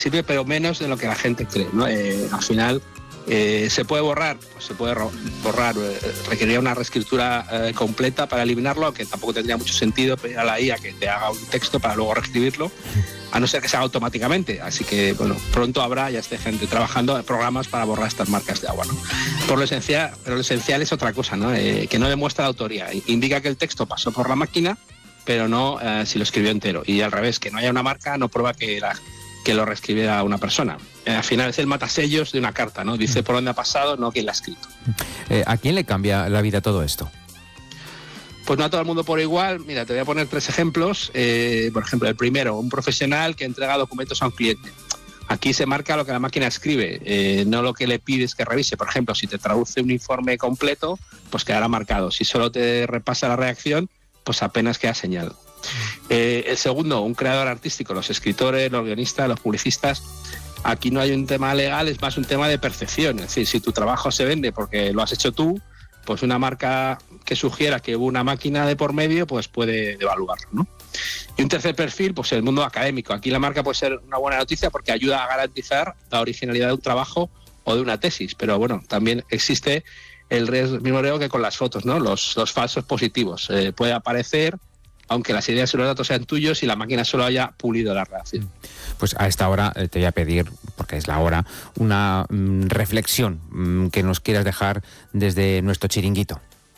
sirve, pero menos de lo que la gente cree, ¿no? Al final se puede borrar, pues se puede borrar, requeriría una reescritura completa para eliminarlo, aunque tampoco tendría mucho sentido pedir a la IA que te haga un texto para luego reescribirlo, a no ser que se haga automáticamente. Así que, bueno, pronto habrá, ya esté gente trabajando en programas para borrar estas marcas de agua, ¿no? Pero lo esencial es otra cosa, ¿no? Que no demuestra la autoría. Indica que el texto pasó por la máquina, pero no si lo escribió entero. Y al revés, que no haya una marca no prueba que lo reescribiera una persona. Al final es el matasellos de una carta, ¿no? Dice por dónde ha pasado, no quién la ha escrito. ¿A quién le cambia la vida todo esto? Pues no a todo el mundo por igual. Mira, te voy a poner 3 ejemplos. Por ejemplo, el primero, un profesional que entrega documentos a un cliente. Aquí se marca lo que la máquina escribe, no lo que le pides que revise. Por ejemplo, si te traduce un informe completo, pues quedará marcado. Si solo te repasa la redacción, pues apenas queda señal. El segundo, un creador artístico, los escritores, los guionistas, los publicistas. Aquí no hay un tema legal, es más un tema de percepción. Es decir, si tu trabajo se vende porque lo has hecho tú, pues una marca que sugiera que hubo una máquina de por medio, pues puede devaluarlo, ¿no? Y un tercer perfil, pues el mundo académico. Aquí la marca puede ser una buena noticia porque ayuda a garantizar la originalidad de un trabajo o de una tesis. Pero bueno, también existe el mismo riesgo que con las fotos, ¿no? Los falsos positivos. Puede aparecer, aunque las ideas y los datos sean tuyos, y la máquina solo haya pulido la redacción. Pues a esta hora te voy a pedir, porque es la hora, una reflexión que nos quieras dejar desde nuestro chiringuito.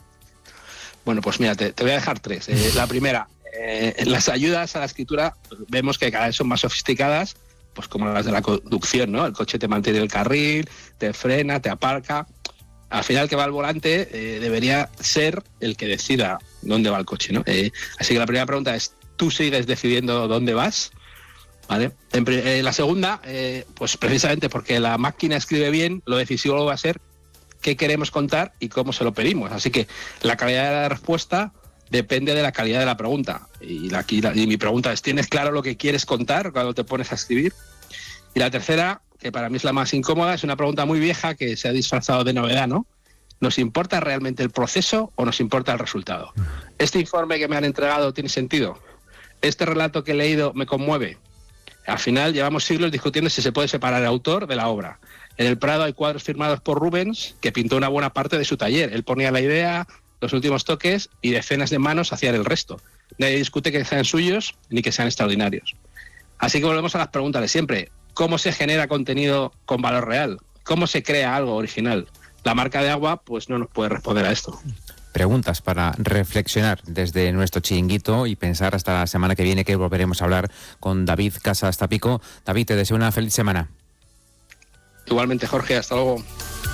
Bueno, pues mira, te voy a dejar 3. La primera, las ayudas a la escritura vemos que cada vez son más sofisticadas, pues como las de la conducción, ¿no? El coche te mantiene el carril, te frena, te aparca. Al final, el que va al volante debería ser el que decida dónde va el coche, ¿no? Así que la primera pregunta es, ¿tú sigues decidiendo dónde vas? ¿Vale? La segunda, pues precisamente porque la máquina escribe bien, lo decisivo va a ser qué queremos contar y cómo se lo pedimos. Así que la calidad de la respuesta depende de la calidad de la pregunta. Y mi pregunta es, ¿tienes claro lo que quieres contar cuando te pones a escribir? Y la tercera, que para mí es la más incómoda, es una pregunta muy vieja que se ha disfrazado de novedad, ¿no? ¿Nos importa realmente el proceso o nos importa el resultado? ¿Este informe que me han entregado tiene sentido? ¿Este relato que he leído me conmueve? Al final llevamos siglos discutiendo si se puede separar el autor de la obra. En el Prado hay cuadros firmados por Rubens, que pintó una buena parte de su taller. Él ponía la idea, los últimos toques, y decenas de manos hacían el resto. Nadie discute que sean suyos ni que sean extraordinarios. Así que volvemos a las preguntas de siempre. ¿Cómo se genera contenido con valor real? ¿Cómo se crea algo original? La marca de agua pues no nos puede responder a esto. Preguntas para reflexionar desde nuestro chiringuito y pensar hasta la semana que viene, que volveremos a hablar con David Casas Tapico. David, te deseo una feliz semana. Igualmente, Jorge, hasta luego.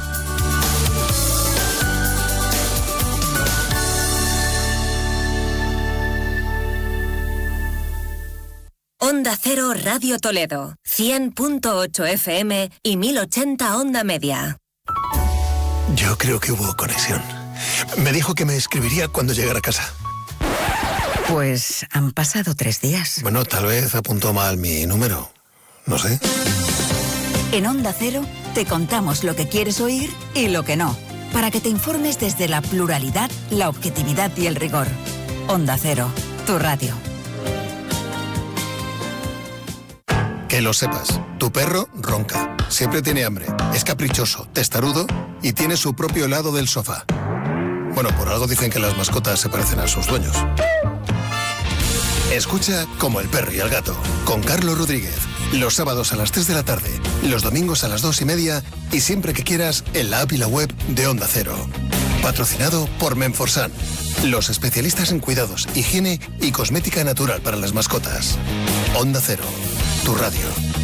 Onda Cero Radio Toledo, 100.8 FM y 1080 Onda Media. Yo creo que hubo conexión. Me dijo que me escribiría cuando llegara a casa. Pues han pasado 3 días. Bueno, tal vez apuntó mal mi número. No sé. En Onda Cero te contamos lo que quieres oír y lo que no, para que te informes desde la pluralidad, la objetividad y el rigor. Onda Cero, tu radio. Que lo sepas, tu perro ronca, siempre tiene hambre, es caprichoso, testarudo y tiene su propio lado del sofá. Bueno, por algo dicen que las mascotas se parecen a sus dueños. Escucha Como el perro y el gato, con Carlos Rodríguez, los sábados a las 3 de la tarde, los domingos a las 2:30 y siempre que quieras en la app y la web de Onda Cero. Patrocinado por Menforsan, los especialistas en cuidados, higiene y cosmética natural para las mascotas. Onda Cero, tu radio.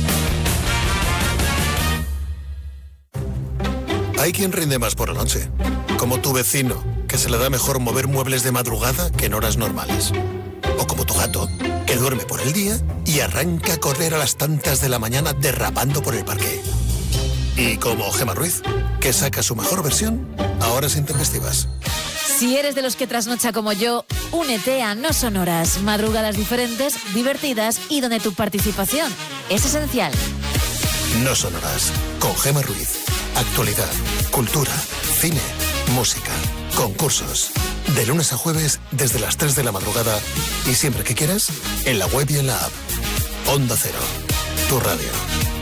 Hay quien rinde más por la noche, como tu vecino, que se le da mejor mover muebles de madrugada que en horas normales. O como tu gato, que duerme por el día y arranca a correr a las tantas de la mañana derrapando por el parque. Y como Gemma Ruiz, que saca su mejor versión a horas intempestivas. Si eres de los que trasnocha como yo, únete a No Sonoras, madrugadas diferentes, divertidas y donde tu participación es esencial. No Sonoras, con Gemma Ruiz. Actualidad, cultura, cine, música, concursos. De lunes a jueves desde las 3 de la madrugada y siempre que quieras en la web y en la app. Onda Cero, tu radio.